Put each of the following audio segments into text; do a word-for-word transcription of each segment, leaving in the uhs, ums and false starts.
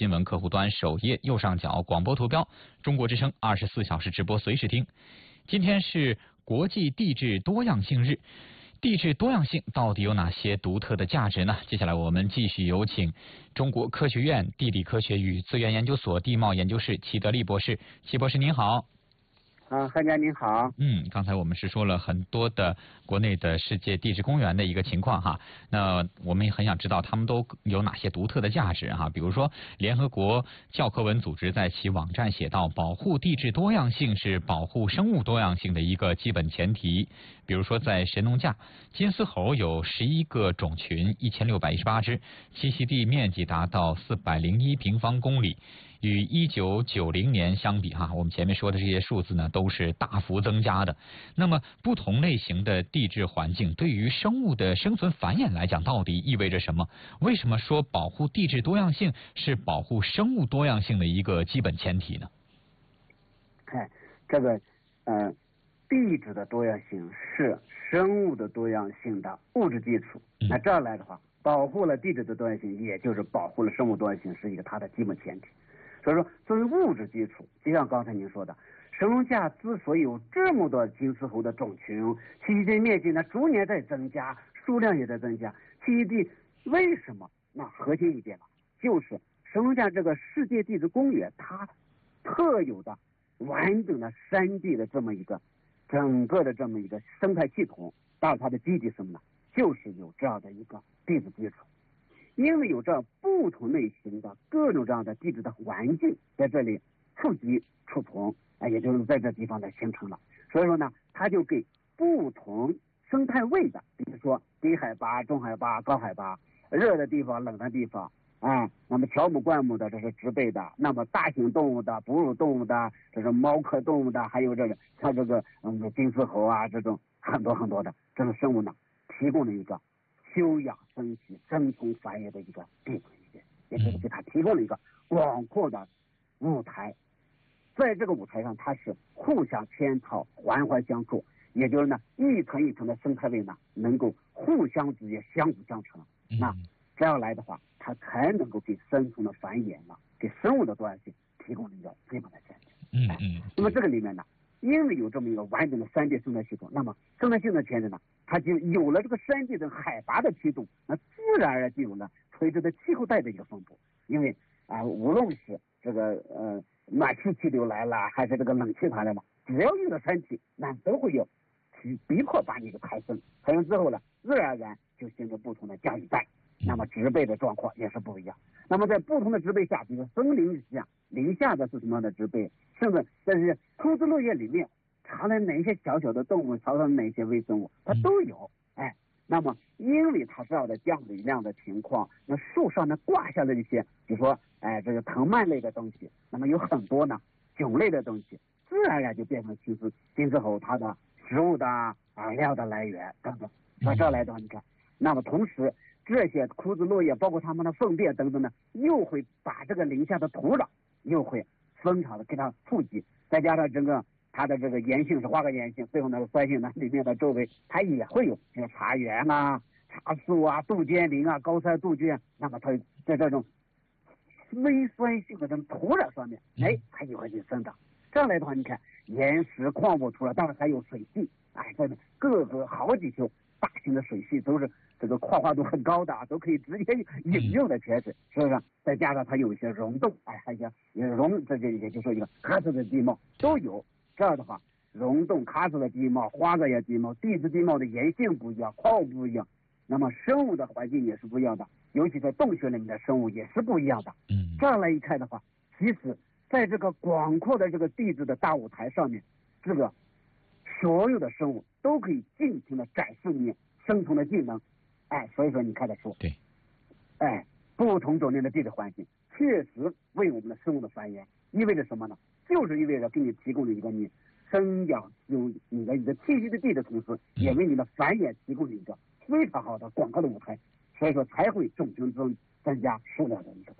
新闻客户端首页右上角广播图标，中国之声二十四小时直播随时听。今天是国际地质多样性日，地质多样性到底有哪些独特的价值呢？接下来我们继续有请中国科学院地理科学与资源研究所地貌研究室齐德利博士。齐博士您好。 啊，何家您好。 嗯，刚才我们是说了很多的国内的世界地质公园的一个情况哈，那我们也很想知道他们都有哪些独特的价值哈。比如说，联合国教科文组织在其网站写到，保护地质多样性是保护生物多样性的一个基本前提。比如说，在神农架，金丝猴有十一个种群，一千六百一十八只，栖息地面积达到四百零一平方公里。与一九九零年相比哈，我们前面说的这些数字呢都是大幅增加的。那么不同类型的地质环境对于生物的生存繁衍来讲到底意味着什么？为什么说保护地质多样性是保护生物多样性的一个基本前提呢？ 哎，这个呃，地质的多样性是生物的多样性的物质基础。嗯、那这样来的话，保护了地质的多样性，也就是保护了生物多样性，是一个它的基本前提。所以说，作为物质基础，就像刚才您说的，神农架之所以有这么多金丝猴的种群，栖息地面积呢逐年在增加，数量也在增加。栖息地为什么？那核心一点呢，就是神农架这个世界地质公园，它特有的完整的山地的这么一个整个的这么一个生态系统，当然它的基地什么呢？就是有这样的一个地质基础。因为有这不同类型的各种这样的地质的环境在这里触及触从，啊，也就是在这地方呢形成了。所以说呢，它就给不同生态位的，比如说低海拔、中海拔、高海拔，热的地方、冷的地方啊，那么乔木灌木的这是植被的，那么大型动物的、哺乳动物的，这是猫科动物的，还有这个像这个嗯金丝猴啊这种很多很多的这种生物呢，提供了一个休养生息、生存繁衍的一个地方，也就是给它提供了一个广阔的舞台。在这个舞台上，它是互相嵌套、环环相扣，也就是呢一层一层的生态位呢能够互相之间相辅相成。那这样来的话，它才能够给生存的繁衍呢，给生物的多样性提供了一个基本的前提。 嗯嗯。 那么这个里面呢，因为有这么一个完整的山地生态系统，那么生态系统的前提呢，它就有了这个山地的海拔的驱动，那自然而然就有了垂直的气候带的一个分布。因为啊、呃，无论是这个呃暖气气流来了，还是这个冷气团来了，只要有了山体，那都会有去逼迫把你给抬升，抬升之后呢，自然而然就形成不同的降雨带。那么植被的状况也是不一样。那么在不同的植被下，比如森林下、林下的是什么样的植被，甚至在这些枯枝落叶里面藏了哪些小小的动物，藏了哪些微生物，它都有。哎，那么因为它这样的降雨量的情况，那树上呢挂下了一些，比如说哎这个藤蔓类的东西，那么有很多呢迥类的东西，自然而然就变成金丝金丝猴它的食物的饵料的来源等等。那这来的话，你看，那么同时这些枯枝落叶，包括它们的粪便等等呢，又会把这个林下的土壤又会分场的给它富集，再加上整个它的这个盐性是化学盐性，最后那个酸性呢，里面的周围它也会有像茶园啊、茶树啊、杜鹃林啊、高山杜鹃，那么它在这种微酸性的这种土壤上面，哎，它也会去生长。这样来的话，你看岩石、矿物土壤，当然还有水系，哎，这各个好几条大型的水系都是这个矿化度很高的，都可以直接饮用的泉水，是不是？再加上它有一些溶洞，哎，还有也溶，这就也就是说一个喀斯特地貌都有。这样的话，溶洞、喀斯特地貌、花岗岩地貌、地质地貌的岩性不一样，矿物不一样，那么生物的环境也是不一样的，尤其在洞穴里面的生物也是不一样的。 嗯， 这样来一看的话，其实在这个广阔的这个地质的大舞台上面，这个所有的生物都可以尽情的展示你生存的技能。哎，所以说你看得出， 对， 哎，不同种类的地质环境确实为我们的生物的繁衍意味着什么呢？就是意味着给你提供了一个你生养有你的一个栖息的地的同时，也为你的繁衍提供了一个非常好的广阔的舞台，所以说才会种群增增加，数量的一个增加。 对。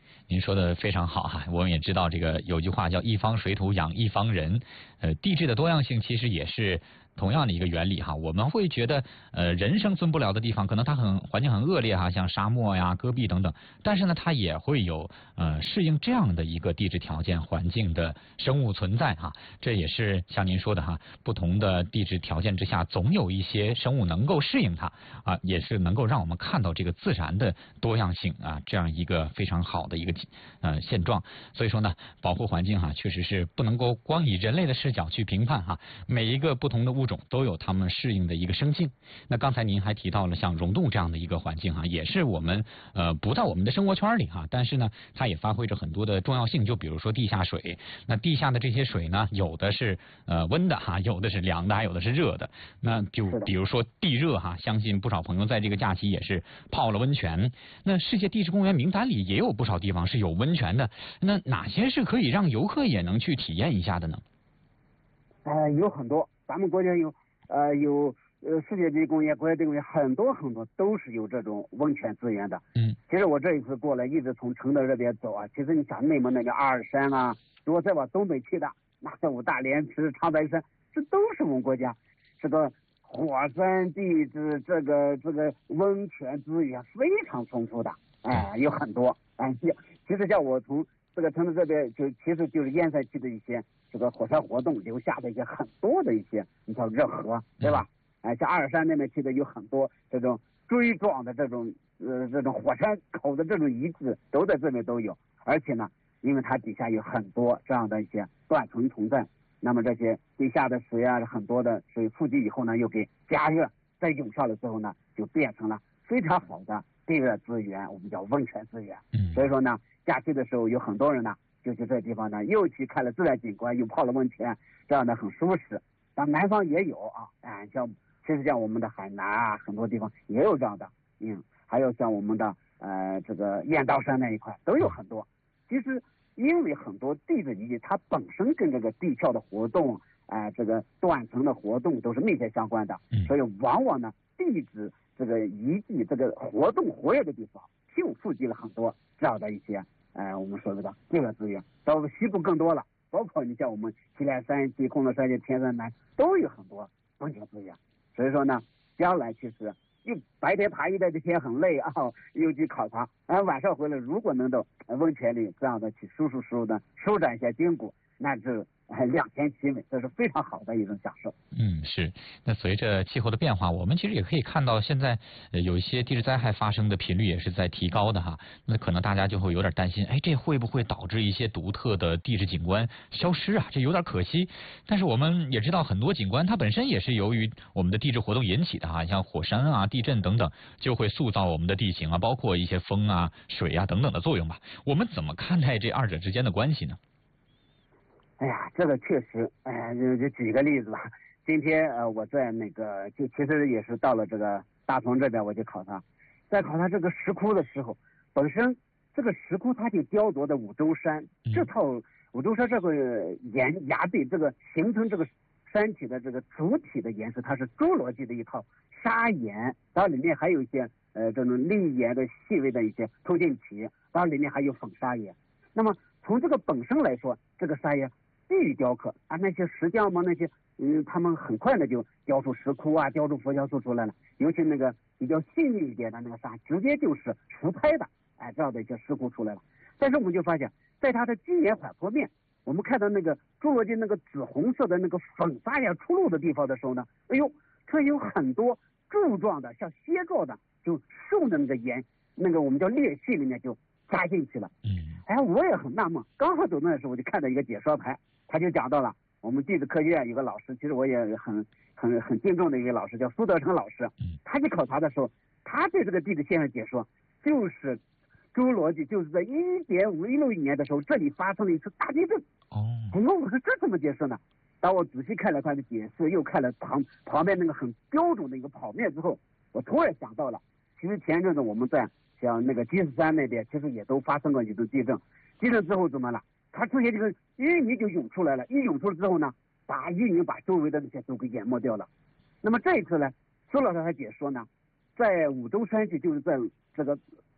您说的非常好哈，我们也知道这个有句话叫一方水土养一方人，呃，地质的多样性其实也是同样的一个原理哈。我们会觉得呃人生存不了的地方，可能它很环境很恶劣哈，像沙漠呀、戈壁等等，但是呢，它也会有呃适应这样的一个地质条件环境的生物存在哈。这也是像您说的哈，不同的地质条件之下，总有一些生物能够适应它啊，也是能够让我们看到这个自然的多样性啊，这样一个非常好的一个呃现状。所以说呢，保护环境哈，确实是不能够光以人类的视角去评判哈，每一个不同的物种都有它们适应的一个生境。那刚才您还提到了像溶洞这样的一个环境哈，也是我们呃不在我们的生活圈里哈，但是呢，它也发挥着很多的重要性。就比如说地下水，那地下的这些水呢，有的是呃温的哈，有的是凉的，还有的是热的。那就比如说地热哈，相信不少朋友在这个假期也是泡了温泉。那世界地质公园名单里也有不少地方是有温泉的，那哪些是可以让游客也能去体验一下的呢？ 呃，有很多，咱们国家有呃有呃世界地质公园、国家地质公园很多很多都是有这种温泉资源的。 嗯， 其实我这一次过来，一直从承德这边走啊，其实你想内蒙那个阿尔山啊，如果再往东北去的，那个五大连池、长白山，这都是我们国家这个火山地质这个这个温泉资源非常丰富的，哎、呃，有很多。哎、呃，其实像我从这个承德这边，就其实就是燕山区的一些这个火山活动留下的一些很多的一些，你像热河，对吧？哎、呃，像阿尔山那边去的有很多这种锥状的这种呃这种火山口的这种遗址，都在这边都有。而且呢，因为它底下有很多这样的一些断层存在，那么这些地下的水啊，很多的水富集以后呢，又给加热，再涌上来之后呢，就变成了非常好的地热资源，我们叫温泉资源。所以说呢，假期的时候有很多人呢，就去这地方呢，又去看了自然景观，又泡了温泉，这样的很舒适。但南方也有啊，哎，像其实像我们的海南啊，很多地方也有这样的，嗯，还有像我们的呃这个雁道山那一块都有很多。其实因为很多地质遗迹它本身跟这个地壳的活动，哎、呃，这个断层的活动都是密切相关的，所以往往呢，地质这个遗迹这个活动活跃的地方，就富集了很多这样的一些，呃，我们说的地热资源。到西部更多了，包括你像我们祁连山系、昆仑山系、天山南都有很多温泉资源。所以说呢，将来其实又白天爬一带的天很累啊，又去考察，然后晚上回来如果能到温泉里这样的去舒舒服服的舒展一下筋骨，那是两全其美，这是非常好的一种享受。 嗯，是。那随着气候的变化，我们其实也可以看到，现在呃有一些地质灾害发生的频率也是在提高的哈。那可能大家就会有点担心，哎，这会不会导致一些独特的地质景观消失啊？这有点可惜。但是我们也知道，很多景观它本身也是由于我们的地质活动引起的哈，像火山啊、地震等等，就会塑造我们的地形啊，包括一些风啊、水啊等等的作用吧。我们怎么看待这二者之间的关系呢？ 哎呀，这个确实，哎，就就举个例子吧。今天呃，我在那个就其实也是到了这个大同这边，我去考察，在考察这个石窟的时候，本身这个石窟它就雕琢的五洲山，这套五洲山这个岩崖壁，这个形成这个山体的这个主体的岩石，它是侏罗纪的一套砂岩，当然里面还有一些呃这种砾岩的细微的一些透镜体，当然里面还有粉砂岩。那么从这个本身来说，这个砂岩易于雕刻啊，那些石匠嘛，那些嗯，他们很快的就雕出石窟啊，雕出佛像塑出来了。尤其那个比较细腻一点的那个砂，直接就是实拍的，哎，这样的一些石窟出来了。但是我们就发现，在它的基岩缓坡面，我们看到那个侏罗纪那个紫红色的那个粉砂岩出露的地方的时候呢，哎呦，这有很多柱状的，像楔状的，就竖的那个岩，那个我们叫裂隙里面就扎进去了。嗯，哎，我也很纳闷，刚好走那时候我就看到一个解说牌。他就讲到了，我们地质科学院有个老师，其实我也很很很敬重的一个老师，叫苏德成老师。他去考察的时候，他对这个地质现象解说，就是侏罗纪就是在一点五一六亿年的时候，这里发生了一次大地震。哦，哎呦，我说这怎么解释呢？当我仔细看了他的解释，又看了旁旁边那个很标准的一个跑面之后，我突然想到了，其实前一阵子我们在像那个鸡丝山那边，其实也都发生过一次地震。地震之后怎么了？它出现这个淤泥就涌出来了，一涌出来之后呢，把淤泥把周围的那些都给淹没掉了。那么这一次呢，苏老师还解说呢，在五洲山系，就是在这个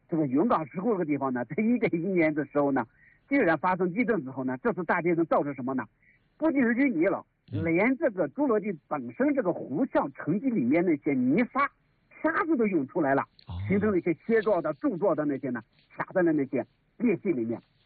这个云冈石湖这个地方呢，在一点一年的时候呢，居然发生地震之后呢，这次大地震造成什么呢？不仅是淤泥了，连这个侏罗纪本身这个湖相沉积里面那些泥沙沙子都涌出来了，形成了一些切状的柱状的那些呢，卡在了那些裂隙里面，